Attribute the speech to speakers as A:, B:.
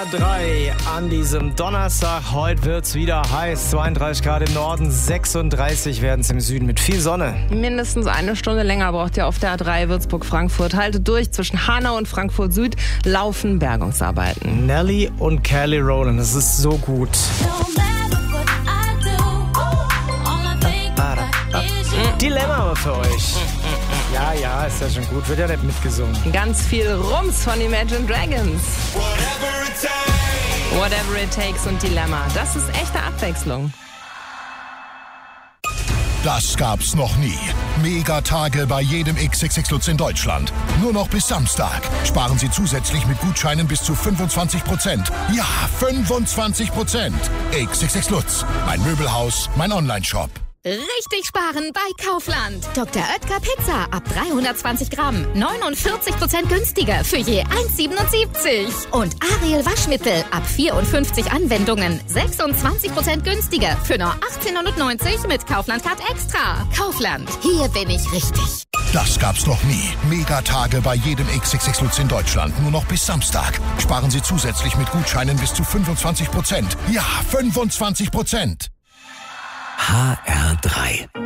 A: HR3 an diesem Donnerstag. Heute wird's wieder heiß. 32 Grad im Norden, 36 werden es im Süden mit viel Sonne.
B: Mindestens eine Stunde länger braucht ihr auf der A3 Würzburg-Frankfurt. Haltet durch, zwischen Hanau und Frankfurt Süd laufen Bergungsarbeiten.
A: Nelly und Kelly Rowland, das ist so gut. Dilemma aber für euch. Ja, ist ja schon gut. Wird ja nicht mitgesungen.
B: Ganz viel Rums von Imagine Dragons. Whatever it takes und Dilemma. Das ist echte Abwechslung.
C: Das gab's noch nie. Megatage bei jedem XXX Lutz in Deutschland. Nur noch bis Samstag. Sparen Sie zusätzlich mit Gutscheinen bis zu 25%. Ja, 25%. XXX Lutz. Mein Möbelhaus, mein Onlineshop.
D: Richtig sparen bei Kaufland. Dr. Oetker Pizza ab 320 Gramm. 49% günstiger für je 1,77. Und Ariel Waschmittel ab 54 Anwendungen. 26% günstiger für nur 18,90 mit Kaufland Card Extra. Kaufland, hier bin ich richtig.
C: Das gab's noch nie. Megatage bei jedem XXX Lutz in Deutschland. Nur noch bis Samstag. Sparen Sie zusätzlich mit Gutscheinen bis zu 25%. Ja, 25%.
E: HR3